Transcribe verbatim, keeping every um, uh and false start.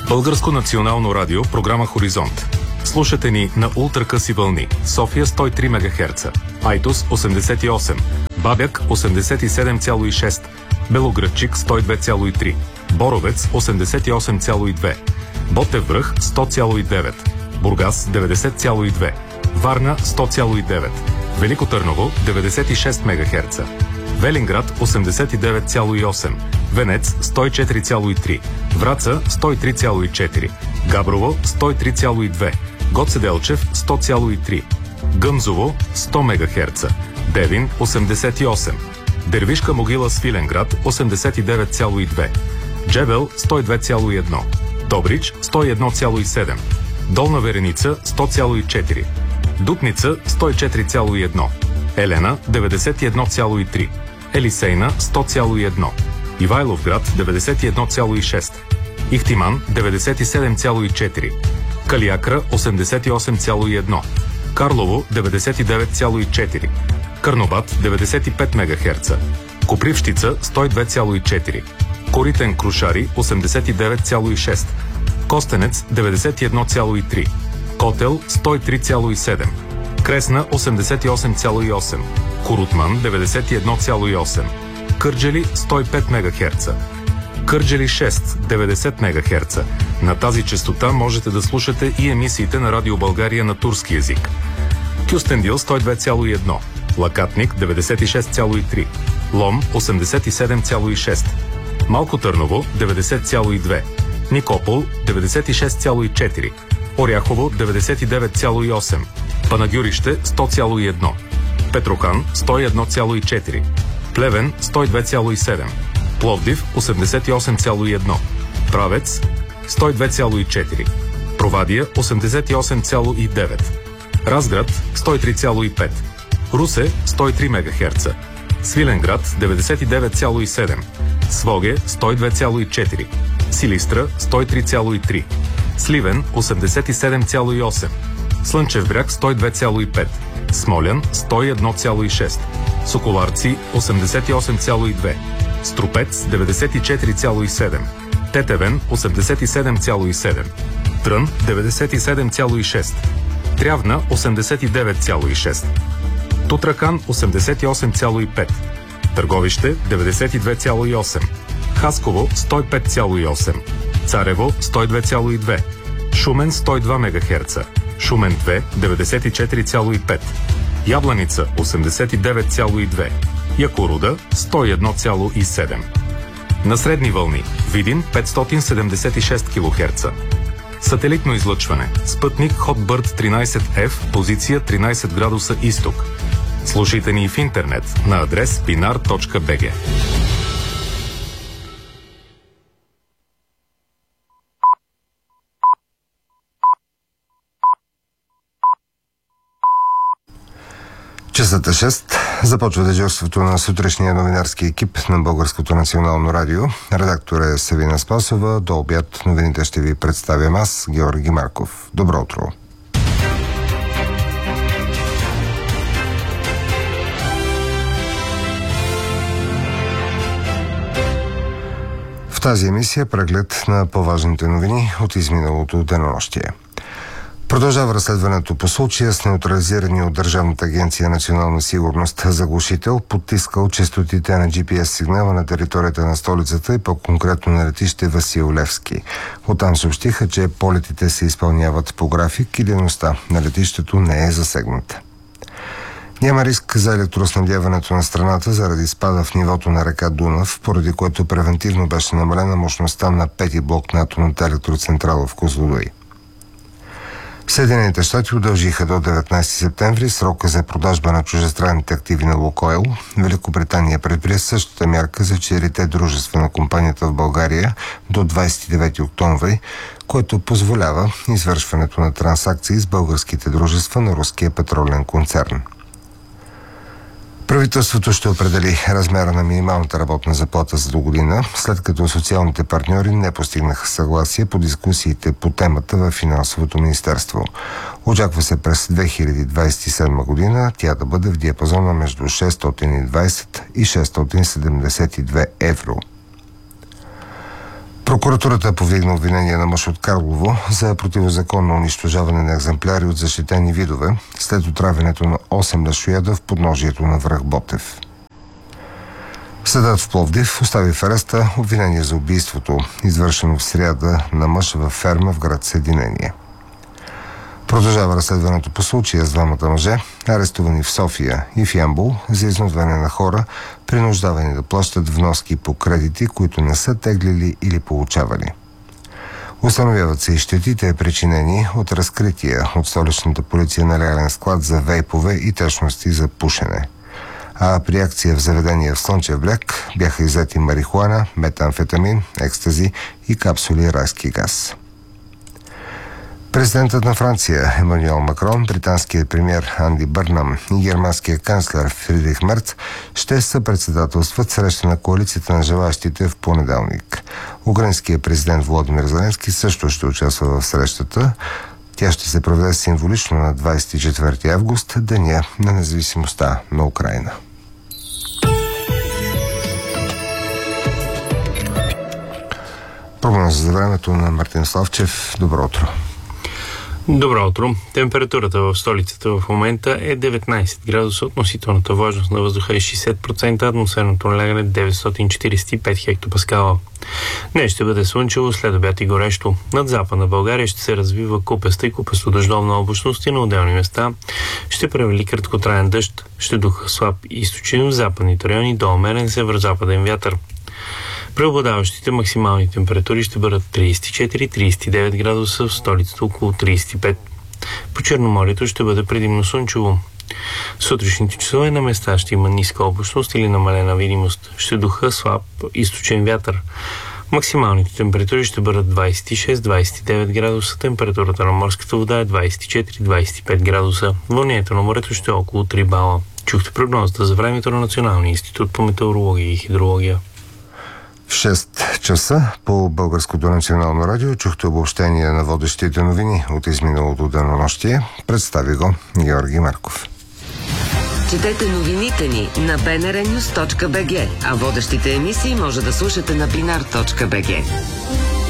Българско национално радио, програма Хоризонт. Слушате ни на ултракъси вълни. София сто и три мегахерца, Айтос осемдесет и осем, Бабяк осемдесет и седем цяло и шест, Белоградчик сто и две цяло и три, Боровец осемдесет и осем цяло и две, Ботев връх сто цяло и девет, Бургас деветдесет цяло и две, Варна сто цяло и девет, Велико Търново деветдесет и шест мегахерца, Велинград осемдесет и девет цяло и осем, Венец сто и четири цяло и три, Враца сто и три цяло и четири, Габрово сто и три цяло и две, Гоце Делчев сто цяло и три, Гъмзово сто мегахерца, Девин осемдесет и осем, Дервишка могила Свиленград осемдесет и девет цяло и две, Джебел сто и две цяло и едно, Добрич сто и едно цяло и седем, Долна Вереница сто цяло и четири, Дупница сто и четири цяло и едно, Елена деветдесет и едно цяло и три, Елисейна сто цяло и едно, Ивайловград деветдесет и едно цяло и шест, Ихтиман деветдесет и седем цяло и четири, Калиакра осемдесет и осем цяло и едно, Карлово деветдесет и девет цяло и четири, Карнобат деветдесет и пет мегахерца, Копривщица сто и две цяло и четири, Коритен Крушари осемдесет и девет цяло и шест, Костенец деветдесет и едно цяло и три, Котел сто и три цяло и седем, Кресна осемдесет и осем цяло и осем, Корутман деветдесет и едно цяло и осем, Кърджали сто и пет мегахерца, Кърджали шест деветдесет мегахерца. На тази честота можете да слушате и емисиите на Радио България на турски език. Кюстендил сто и две цяло и едно, Лакатник деветдесет и шест цяло и три, Лом осемдесет и седем цяло и шест, Малко Търново деветдесет цяло и две, Никопол деветдесет и шест цяло и четири, Оряхово деветдесет и девет цяло и осем, Панагюрище сто цяло и едно, Петрохан сто и едно цяло и четири, Плевен сто и две цяло и седем, Пловдив осемдесет и осем цяло и едно, Правец сто и две цяло и четири, Провадия осемдесет и осем цяло и девет, Разград сто и три цяло и пет, Русе сто и три мегахерца, Свиленград деветдесет и девет цяло и седем, Своге сто и две цяло и четири, Силистра сто и три цяло и три, Сливен осемдесет и седем цяло и осем, Слънчев бряг сто и две цяло и пет, Смолян сто и едно цяло и шест, Соколарци осемдесет и осем цяло и две, Струпец деветдесет и четири цяло и седем, Тетевен осемдесет и седем цяло и седем, Трън деветдесет и седем цяло и шест, Трявна осемдесет и девет цяло и шест, Тутракан осемдесет и осем цяло и пет, Търговище деветдесет и две цяло и осем, Хасково сто и пет цяло и осем, Царево сто и две цяло и две, Шумен сто и два мегахерца, Шумен две деветдесет и четири цяло и пет, Ябланица осемдесет и девет цяло и две, Якоруда сто и едно цяло и седем. На средни вълни Видин петстотин седемдесет и шест килохерца. Сателитно излъчване. Спътник Хотбърд тринайсет еф, позиция тринайсет градуса изток. Слушайте ни в интернет на адрес пинар точка би джи. Часът е шест. Започва дежурството на сутрешния новинарски екип на Българското национално радио. Редактор е Савина Спасова. До обяд новините ще ви представям аз, Георги Марков. Добро утро! В тази емисия преглед на по-важните новини от изминалото денонощие. Продължава разследването по случая с неутрализирани от Държавната агенция национална сигурност заглушител, потискал честотите на джи пи ес сигнала на територията на столицата и по-конкретно на летище Васил Левски. Оттам съобщиха, че полетите се изпълняват по график и дейността на летището не е засегната. Няма риск за електроснабдяването на страната заради спада в нивото на река Дунав, поради което превентивно беше намалена мощността на пети блок на атомната електроцентрала в Козлодуй. Съединените щати удължиха до деветнайсети септември срока за продажба на чуждестранните активи на Лукойл. Великобритания предприе същата мярка за четирите дружества на компанията в България до двайсет и девети октомври, което позволява извършването на трансакции с българските дружества на руския петролен концерн. Правителството ще определи размера на минималната работна заплата за до година, след като социалните партньори не постигнаха съгласие по дискусиите по темата в Финансовото министерство. Очаква се през две хиляди двайсет и седма година тя да бъде в диапазона между шестстотин и двайсет и шестстотин седемдесет и две евро. Прокуратурата повдигна обвинение на мъж от Карлово за противозаконно унищожаване на екземпляри от защитени видове след отравянето на осем лешояда в подножието на връх Ботев. Съдът в Пловдив остави в ареста обвинение за убийството, извършено в сряда на мъж във ферма в град Съединение. Продължава разследването по случая с двамата мъже, арестувани в София и в Ямбол за изнудване на хора, принуждавани да плащат вноски по кредити, които не са теглили или получавали. Установяват се и щетите, причинени от разкрития от столичната полиция на легален склад за вейпове и течности за пушене. А при акция в заведение в Слънчев бряг бяха иззети марихуана, метамфетамин, екстази и капсули райски газ. Президентът на Франция Емануел Макрон, британският премиер Анди Бърнам и германският канцлер Фридрих Мерц ще съпредседателстват среща на коалицията на желащите в понеделник. Украинският президент Володимир Зеленски също ще участва в срещата. Тя ще се проведе символично на двадесет и четвърти август, деня на независимостта на Украйна. Прогноза за времето на Мартин Славчев. Добро утро. Добро утро. Температурата в столицата в момента е деветнадесет градуса, относителната влажност на въздуха е шейсет процента, атмосферното налягане деветстотин четиридесет и пет хектопаскала. Днес ще бъде слънчево, след обяд и горещо. Над западна България ще се развива купеста и купесто-дъждовна облачност и на отделни места ще превали краткотраен дъжд. Ще духа слаб източен в западните райони до умерен северо-западен вятър. Преобладаващите максимални температури ще бъдат тридесет и четири до тридесет и девет градуса, в столицата около тридесет и пет. По Черноморието ще бъде предимно слънчево. В сутрешните часове на места ще има ниска облачност или намалена видимост. Ще духа слаб източен вятър. Максималните температури ще бъдат двадесет и шест до двадесет и девет градуса, температурата на морската вода е двадесет и четири до двадесет и пет градуса. Вълнението на морето ще е около три бала. Чухте прогнозата за времето на Националния институт по метеорология и хидрология. В шест часа по Българското национално радио чухте обобщение на водещите новини от изминалото денонощие. Представи го Георги Марков. Четете новините ни на би ен ар нюз точка би джи, а водещите емисии може да слушате на бинар точка би джи.